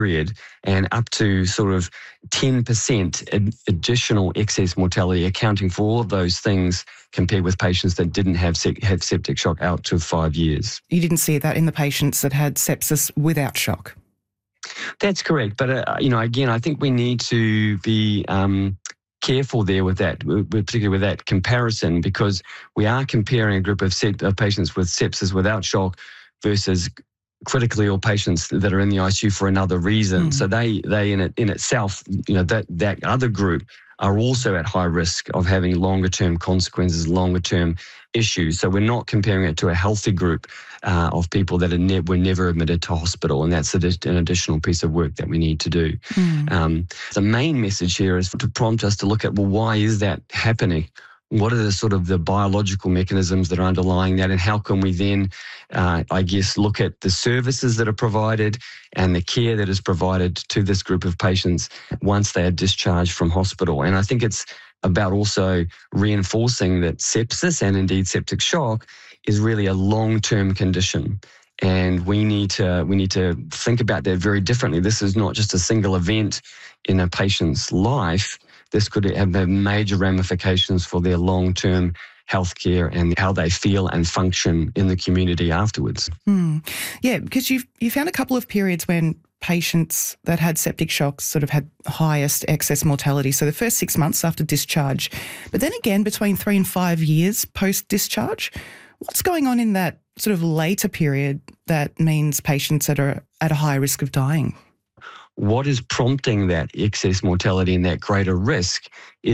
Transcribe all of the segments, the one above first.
period, and up to sort of 10% additional excess mortality, accounting for all of those things compared with patients that didn't have septic shock out to 5 years. You didn't see that in the patients that had sepsis without shock? That's correct. But, again, I think we need to be careful there with that, particularly with that comparison, because we are comparing a group of patients with sepsis without shock versus critically ill patients that are in the ICU for another reason. So they in itself, that other group are also at high risk of having longer term consequences, longer term issues. So we're not comparing it to a healthy group of people that were never admitted to hospital, and that's an additional piece of work that we need to do. The main message here is to prompt us to look at, well, why is that happening? What are the sort of the biological mechanisms that are underlying that, and how can we then, look at the services that are provided and the care that is provided to this group of patients once they are discharged from hospital. And I think it's about also reinforcing that sepsis and indeed septic shock is really a long-term condition. And we need to think about that very differently. This is not just a single event in a patient's life. This could have major ramifications for their long-term healthcare and how they feel and function in the community afterwards. Yeah, because you found a couple of periods when patients that had septic shock sort of had highest excess mortality. So the first 6 months after discharge, but then again between 3 and 5 years post-discharge. What's going on in that sort of later period that means patients that are at a high risk of dying? What is prompting that excess mortality and that greater risk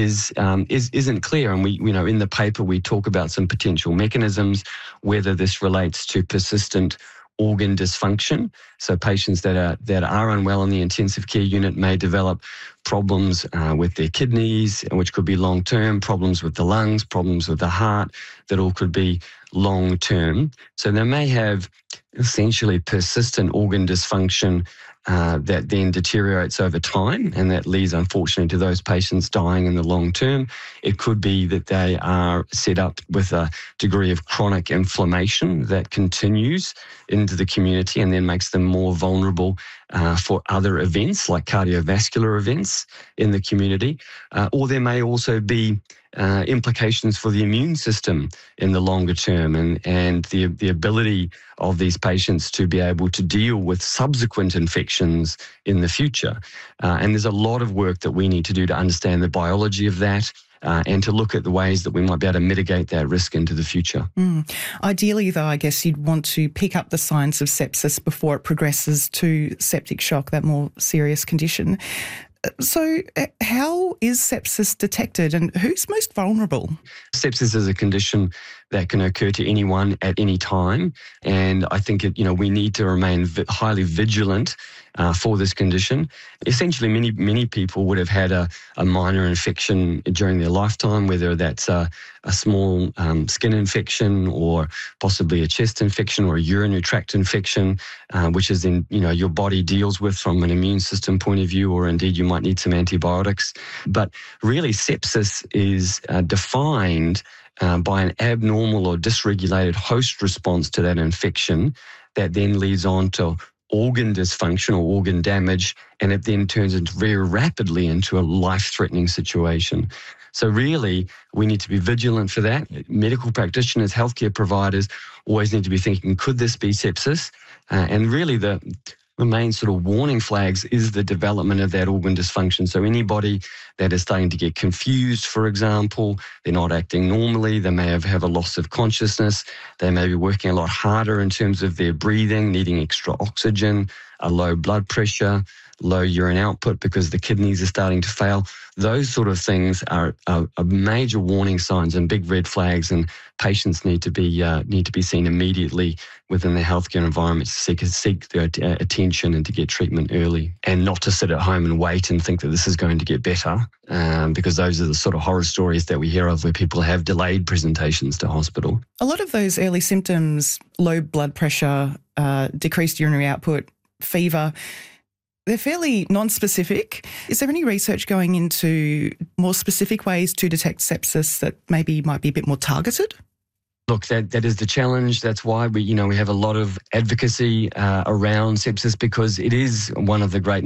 isn't clear. And we in the paper we talk about some potential mechanisms, whether this relates to persistent organ dysfunction. So patients that are unwell in the intensive care unit may develop problems with their kidneys, which could be long-term, problems with the lungs, problems with the heart, that all could be long-term. So they may have essentially persistent organ dysfunction that then deteriorates over time, and that leads, unfortunately, to those patients dying in the long term. It could be that they are set up with a degree of chronic inflammation that continues into the community and then makes them more vulnerable for other events like cardiovascular events in the community. Or there may also be implications for the immune system in the longer term, and the ability of these patients to be able to deal with subsequent infections in the future. And there's a lot of work that we need to do to understand the biology of that and to look at the ways that we might be able to mitigate that risk into the future. Ideally, though, I guess you'd want to pick up the signs of sepsis before it progresses to septic shock, that more serious condition. So how is sepsis detected and who's most vulnerable? Sepsis is a condition that can occur to anyone at any time. And I think we need to remain highly vigilant for this condition. Essentially, many people would have had a minor infection during their lifetime, whether that's a small skin infection or possibly a chest infection or a urinary tract infection, which is then, your body deals with from an immune system point of view, or indeed you might need some antibiotics. But really, sepsis is defined by an abnormal or dysregulated host response to that infection that then leads on to organ dysfunction or organ damage, and it then turns very rapidly into a life-threatening situation. So really, we need to be vigilant for that. Medical practitioners, healthcare providers always need to be thinking, could this be sepsis? And really the main sort of warning flags is the development of that organ dysfunction. So anybody that is starting to get confused, for example, they're not acting normally, they may have a loss of consciousness, they may be working a lot harder in terms of their breathing, needing extra oxygen, a low blood pressure, low urine output because the kidneys are starting to fail. Those sort of things are major warning signs and big red flags, and patients need to be seen immediately within the healthcare environment to seek their attention and to get treatment early, and not to sit at home and wait and think that this is going to get better, because those are the sort of horror stories that we hear of where people have delayed presentations to hospital. A lot of those early symptoms, low blood pressure, decreased urinary output, fever, they're fairly non-specific. Is there any research going into more specific ways to detect sepsis that maybe might be a bit more targeted? Look, that is the challenge. That's why we have a lot of advocacy around sepsis, because it is one of the great